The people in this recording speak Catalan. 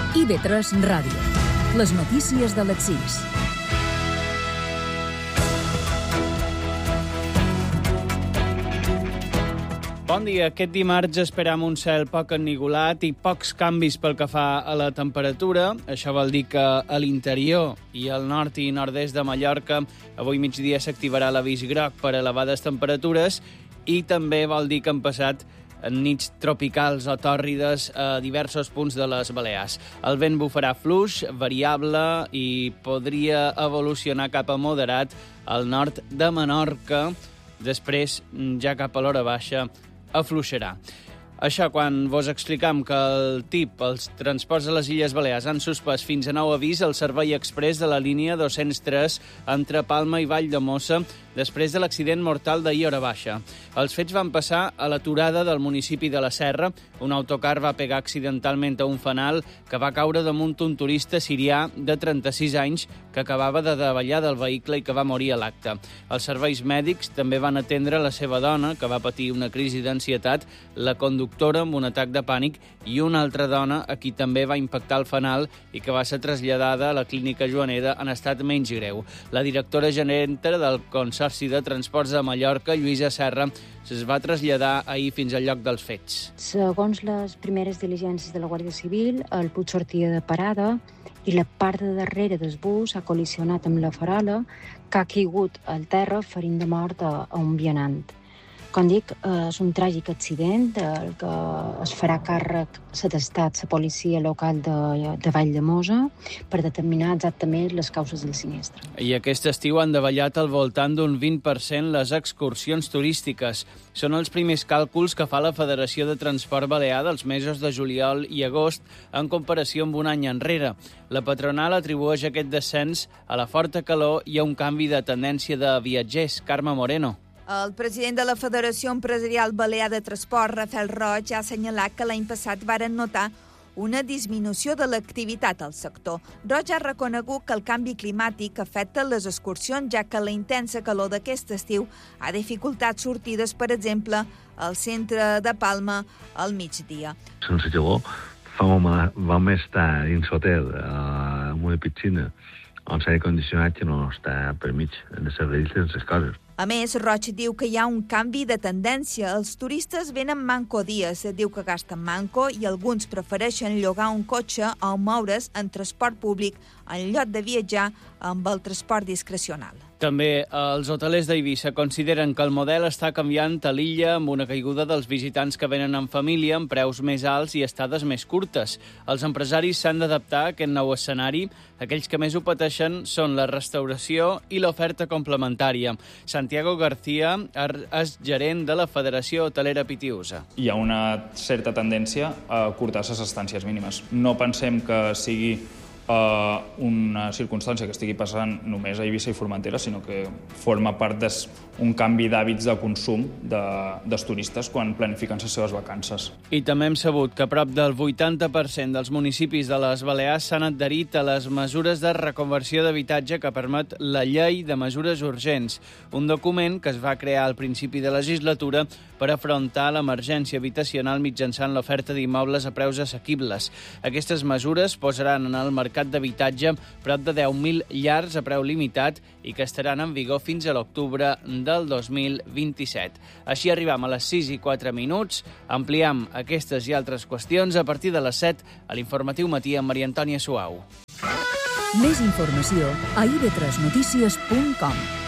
IB3 Ràdio. Les notícies de les 6. Bon dia. Aquest dimarts esperam un cel poc ennigolat i pocs canvis pel que fa a la temperatura. Això vol dir que a l'interior i al nord i nord-est de Mallorca avui migdia s'activarà l'avís groc per elevades temperatures i també vol dir que han passat nits tropicals o tòrrides a diversos punts de les Balears. El vent bufarà fluix, variable i podria evolucionar cap a moderat al nord de Menorca. Després, ja cap a l'hora baixa, afluixarà. Això quan vos explicam que el TIP, els transports a les Illes Balears, han suspès fins a nou avís el servei exprés de la línia 203 entre Palma i Valldemossa després de l'accident mortal d'ahir hora baixa. Els fets van passar a l'aturada del municipi de la Serra. Un autocar va pegar accidentalment a un fanal que va caure damunt un turista sirià de 36 anys que acabava de davallar del vehicle i que va morir a l'acte. Els serveis mèdics també van atendre la seva dona, que va patir una crisi d'ansietat, la conductora amb un atac de pànic i una altra dona a qui també va impactar el fanal i que va ser traslladada a la clínica Joaneda en estat menys greu. La directora gerenta del Consorci de Transports de Mallorca, Lluïsa Serra, es va traslladar ahir fins al lloc dels fets. Segons les primeres diligències de la Guàrdia Civil, el Puig sortia de parada i la part de darrere del bus ha col·lisionat amb la farola que ha caigut al terra ferint de mort a un vianant. Com dic, és un tràgic accident del que es farà càrrec l'atestat la policia local de Valldemossa per determinar exactament les causes del sinistre. I aquest estiu han davallat al voltant d'un 20% les excursions turístiques. Són els primers càlculs que fa la Federació de Transport Balear dels mesos de juliol i agost en comparació amb un any enrere. La patronal atribueix aquest descens a la forta calor i a un canvi de tendència de viatgers. Carme Moreno. El president de la Federació Empresarial Balear de Transport, Rafael Roig, ha assenyalat que l'any passat varen notar una disminució de l'activitat al sector. Roig ha reconegut que el canvi climàtic afecta les excursions, ja que la intensa calor d'aquest estiu ha dificultat sortides, per exemple, al centre de Palma al migdia. Sense llavor, vam estar dins l'hotel amb una piscina on l'aire condicionat que no està permès de servir les coses. A més, Roig diu que hi ha un canvi de tendència. Els turistes venen manco dies, diu que gasten manco i alguns prefereixen llogar un cotxe o moure's en transport públic en lloc de viatjar amb el transport discrecional. També els hotelers d'Eivissa consideren que el model està canviant a l'illa amb una caiguda dels visitants que venen en família amb preus més alts i estades més curtes. Els empresaris s'han d'adaptar a aquest nou escenari. Aquells que més ho pateixen són la restauració i l'oferta complementària. Santiago García és gerent de la Federació Hotelera Pitiusa. Hi ha una certa tendència a curtar les estàncies mínimes. No pensem que sigui una circumstància que estigui passant només a Eivissa i Formentera, sinó que forma part d'un canvi d'hàbits de consum dels turistes quan planifiquen les seves vacances. I també hem sabut que prop del 80% dels municipis de les Balears s'han adherit a les mesures de reconversió d'habitatge que permet la Llei de Mesures Urgents, un document que es va crear al principi de legislatura per afrontar l'emergència habitacional mitjançant l'oferta d'immobles a preus assequibles. Aquestes mesures posaran en el mercat d'habitatge prop de 10.000 llars a preu limitat i que estaran en vigor fins a l'octubre del 2027. Així arribam a les 6:04. Ampliam aquestes i altres qüestions a partir de les 7 a l'Informatiu Matí amb Maria Antònia Suau. Més informació a ib3notícies.com.